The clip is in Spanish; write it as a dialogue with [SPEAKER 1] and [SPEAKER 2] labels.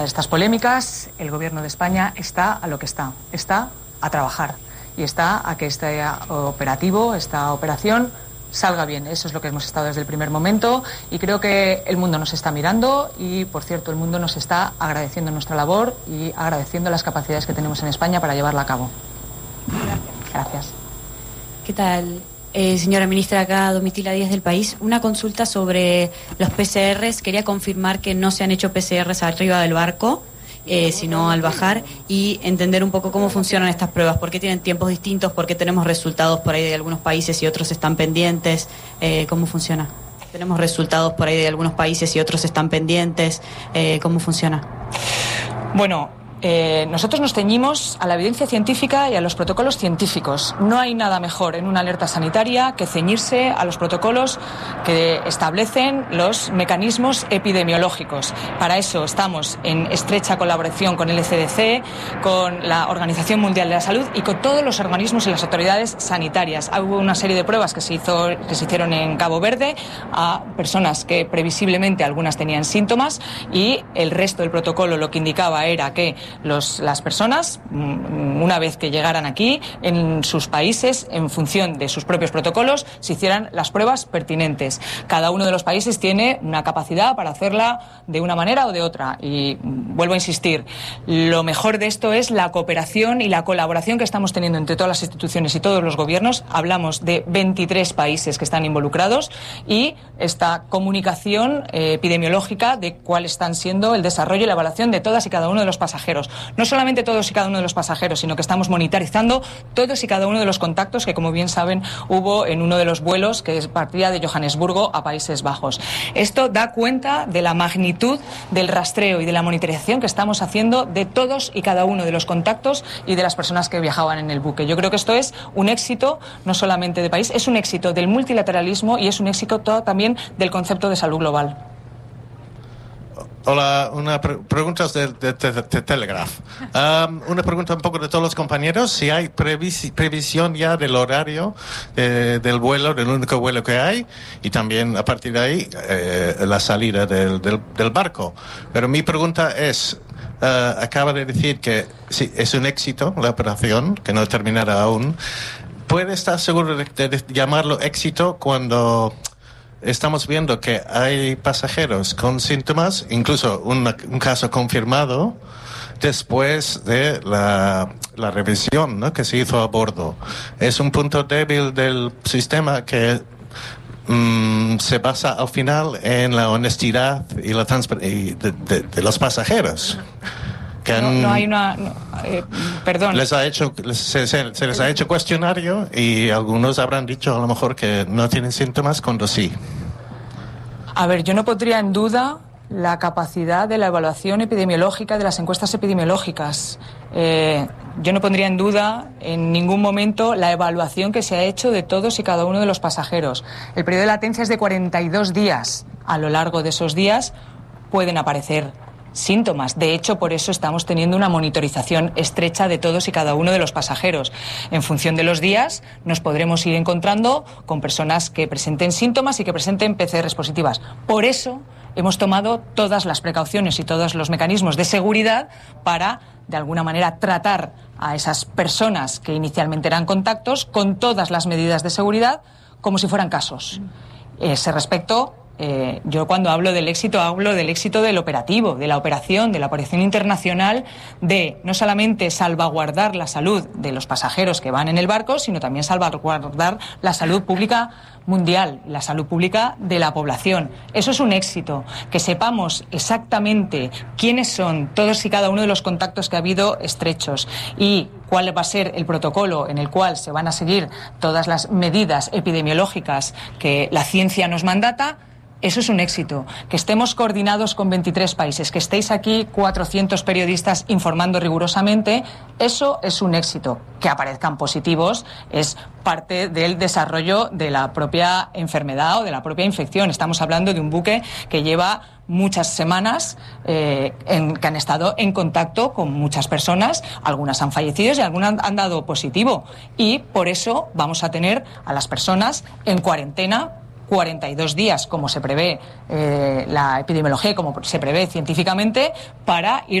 [SPEAKER 1] Estas polémicas, el Gobierno de España está a lo que está a trabajar y está a que este operativo, esta operación salga bien. Eso es lo que hemos estado desde el primer momento y creo que el mundo nos está mirando y, por cierto, el mundo nos está agradeciendo nuestra labor y agradeciendo las capacidades que tenemos en España para llevarla a cabo. Gracias.
[SPEAKER 2] ¿Qué tal? Señora ministra, acá Domitila Díaz del País. Una consulta sobre los PCRs. Quería confirmar que no se han hecho PCRs arriba del barco, sino al bajar, y entender un poco cómo funcionan estas pruebas. ¿Por qué tienen tiempos distintos? ¿Por qué tenemos resultados por ahí de algunos países y otros están pendientes? ¿Cómo funciona? Tenemos resultados por ahí de algunos países y otros están pendientes. ¿Cómo funciona?
[SPEAKER 1] Bueno, nosotros nos ceñimos a la evidencia científica y a los protocolos científicos. No hay nada mejor en una alerta sanitaria que ceñirse a los protocolos que establecen los mecanismos epidemiológicos. Para eso estamos en estrecha colaboración con el ECDC, con la Organización Mundial de la Salud y con todos los organismos y las autoridades sanitarias. Hubo una serie de pruebas que se hicieron en Cabo Verde a personas que previsiblemente algunas tenían síntomas, y el resto del protocolo lo que indicaba era que las personas, una vez que llegaran aquí, en sus países, en función de sus propios protocolos, se hicieran las pruebas pertinentes. Cada uno de los países tiene una capacidad para hacerla de una manera o de otra. Y vuelvo a insistir, lo mejor de esto es la cooperación y la colaboración que estamos teniendo entre todas las instituciones y todos los gobiernos. Hablamos de 23 países que están involucrados, y esta comunicación epidemiológica de cuál están siendo el desarrollo y la evaluación de todas y cada uno de los pasajeros. No solamente todos y cada uno de los pasajeros, sino que estamos monitorizando todos y cada uno de los contactos que, como bien saben, hubo en uno de los vuelos que partía de Johannesburgo a Países Bajos. Esto da cuenta de la magnitud del rastreo y de la monitorización que estamos haciendo de todos y cada uno de los contactos y de las personas que viajaban en el buque. Yo creo que esto es un éxito no solamente de país, es un éxito del multilateralismo y es un éxito también del concepto de salud global.
[SPEAKER 3] Hola, una pregunta de Telegraph. Una pregunta un poco de todos los compañeros. Si hay previsión ya del horario del vuelo, del único vuelo que hay, y también a partir de ahí la salida del barco. Pero mi pregunta es, acaba de decir que sí, es un éxito la operación, que no terminará aún. ¿Puede estar seguro de llamarlo éxito cuando estamos viendo que hay pasajeros con síntomas, incluso un caso confirmado después de la revisión, ¿no?, que se hizo a bordo? Es un punto débil del sistema que se basa al final en la honestidad y la transparencia de los pasajeros.
[SPEAKER 1] No hay una... perdón.
[SPEAKER 3] Se les ha hecho cuestionario y algunos habrán dicho a lo mejor que no tienen síntomas cuando sí.
[SPEAKER 1] A ver, yo no pondría en duda la capacidad de la evaluación epidemiológica, de las encuestas epidemiológicas. Yo no pondría en duda en ningún momento la evaluación que se ha hecho de todos y cada uno de los pasajeros. El periodo de latencia es de 42 días. A lo largo de esos días pueden aparecer síntomas. De hecho, por eso estamos teniendo una monitorización estrecha de todos y cada uno de los pasajeros. En función de los días, nos podremos ir encontrando con personas que presenten síntomas y que presenten PCRs positivas. Por eso hemos tomado todas las precauciones y todos los mecanismos de seguridad para, de alguna manera, tratar a esas personas que inicialmente eran contactos con todas las medidas de seguridad como si fueran casos. Ese respecto, yo cuando hablo del éxito del operativo, de la operación internacional, de no solamente salvaguardar la salud de los pasajeros que van en el barco, sino también salvaguardar la salud pública mundial, la salud pública de la población. Eso es un éxito, que sepamos exactamente quiénes son todos y cada uno de los contactos que ha habido estrechos y cuál va a ser el protocolo en el cual se van a seguir todas las medidas epidemiológicas que la ciencia nos mandata. Eso es un éxito. Que estemos coordinados con 23 países, que estéis aquí 400 periodistas informando rigurosamente, eso es un éxito. Que aparezcan positivos es parte del desarrollo de la propia enfermedad o de la propia infección. Estamos hablando de un buque que lleva muchas semanas que han estado en contacto con muchas personas, algunas han fallecido y algunas han dado positivo. Y por eso vamos a tener a las personas en cuarentena 42 días, como se prevé la epidemiología, como se prevé científicamente, para ir